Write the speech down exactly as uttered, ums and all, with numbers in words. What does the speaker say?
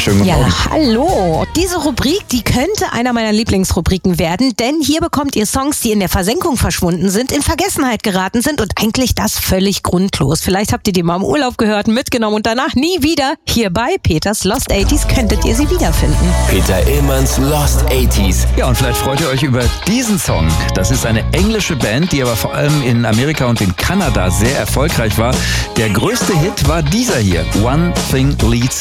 schönen guten Ja, Morgen. hallo. Diese Rubrik, die könnte einer meiner Lieblingsrubriken werden, denn hier bekommt ihr Songs, die in der Versenkung verschwunden sind, in Vergessenheit geraten sind und eigentlich das völlig grundlos. Vielleicht habt ihr die mal im Urlaub gehört, mitgenommen und danach nie wieder. Hier bei Peters Lost achtziger könntet ihr sie wiederfinden. Peter Illmanns Lost achtziger. Ja, und vielleicht freut ihr euch über diesen Song. Das ist eine englische Band, die aber vor allem in Amerika und in Kanada sehr erfolgreich war. Der größte Hit war dieser hier, One Thing Leads